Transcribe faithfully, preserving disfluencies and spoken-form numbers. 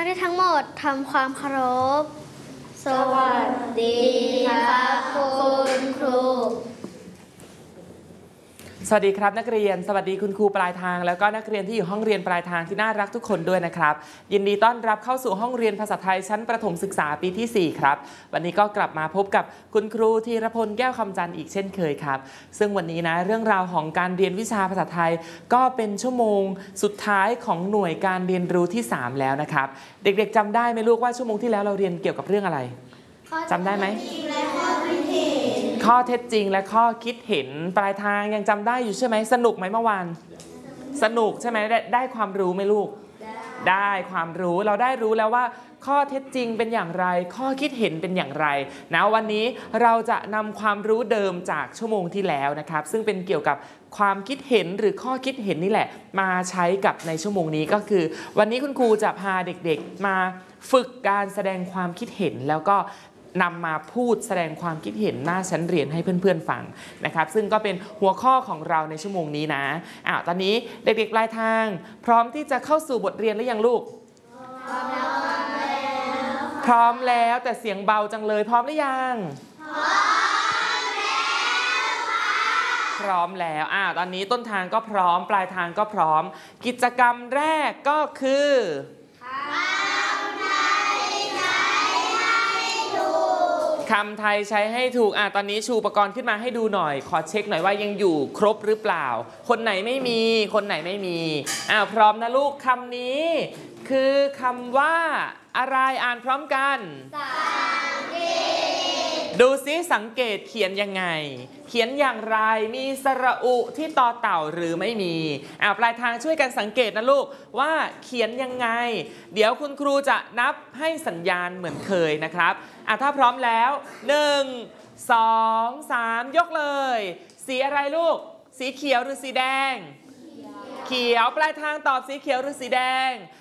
กเรียนทั้งหมดทำความเคารพสวัสดีครับคุณครูสวัสดีครับนักเรียนสวัสดีคุณครูปลายทางแล้วก็นักเรียนที่อยู่ห้องเรียนปลายทางที่น่ารักทุกคนด้วยนะครับยินดีต้อนรับเข้าสู่ห้องเรียนภาษาไทยชั้นประถมศึกษาปีที่สี่ครับวันนี้ก็กลับมาพบกับคุณครูธีรพลแก้วคำจันทร์อีกเช่นเคยครับซึ่งวันนี้นะเรื่องราวของการเรียนวิชาภาษาไทยก็เป็นชั่วโมงสุดท้ายของหน่วยการเรียนรู้ที่สามแล้วนะครับเด็กๆจำได้ไหมลูกว่าชั่วโมงที่แล้วเราเรียนเกี่ยวกับเรื่องอะไรจำได้ไหมข้อเท็จจริงและข้อคิดเห็นปลายทางยังจำได้อยู่ใช่ไหมสนุกไหมเมื่อวานสนุกใช่ไหมได้ได้ความรู้ไหมลูกได้ความรู้เราได้รู้แล้วว่าข้อเท็จจริงเป็นอย่างไรข้อคิดเห็นเป็นอย่างไรนะวันนี้เราจะนำความรู้เดิมจากชั่วโมงที่แล้วนะครับซึ่งเป็นเกี่ยวกับความคิดเห็นหรือข้อคิดเห็นนี่แหละมาใช้กับในชั่วโมงนี้ก็คือวันนี้คุณครูจะพาเด็กๆมาฝึกการแสดงความคิดเห็นแล้วก็นำมาพูดแสดงความคิดเห็นหน้าชั้นเรียนให้เพื่อนๆฟังนะครับซึ่งก็เป็นหัวข้อของเราในชั่วโมงนี้นะอ้าวตอนนี้เด็กๆปลายทางพร้อมที่จะเข้าสู่บทเรียนหรือยังลูกพร้อมแล้วพร้อมแล้วแต่เสียงเบาจังเลยพร้อมหรือยังพร้อมแล้วพร้อมแล้วอ้าวตอนนี้ต้นทางก็พร้อมปลายทางก็พร้อมกิจกรรมแรกก็คือคำไทยใช้ให้ถูกอ่ะตอนนี้ชูอุปกรณ์ขึ้นมาให้ดูหน่อยขอเช็คหน่อยว่ายังอยู่ครบหรือเปล่าคนไหนไม่มีคนไหนไม่มีอ้าวพร้อมนะลูกคำนี้คือคำว่าอะไรอ่านพร้อมกันสังเกตดูซิสังเกตเขียนยังไงเขียนอย่างไรมีสระอุที่ต่อเต่าหรือไม่มีอ่าปลายทางช่วยกันสังเกตนะลูกว่าเขียนยังไงเดี๋ยวคุณครูจะนับให้สัญญาณเหมือนเคยนะครับอ่ะถ้าพร้อมแล้วหนึ่ง สอง สามยกเลยสีอะไรลูกสีเขียวหรือสีแดงเขียวปลายทางตอบสีเขียวหรือสีแดง